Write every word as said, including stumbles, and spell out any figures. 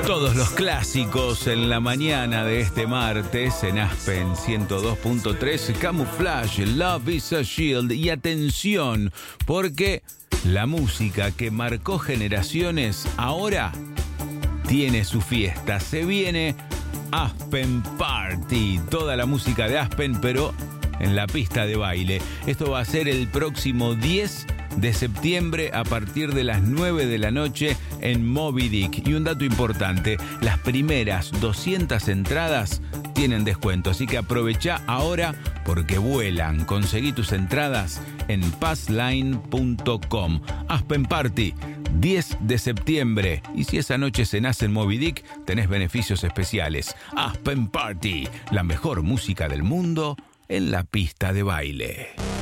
Todos los clásicos en la mañana de este martes en Aspen ciento dos punto tres, Camouflage, Love is a Shield. Y atención, porque la música que marcó generaciones ahora tiene su fiesta. Se viene Aspen Party, toda la música de Aspen, pero en la pista de baile. Esto va a ser el próximo diez de septiembre a partir de las nueve de la noche en Moby Dick. Y un dato importante, las primeras doscientas entradas tienen descuento, así que aprovecha ahora porque vuelan. Conseguí tus entradas en passline punto com. Aspen Party, diez de septiembre. Y si esa noche cenás en Moby Dick, tenés beneficios especiales. Aspen Party, la mejor música del mundo en la pista de baile.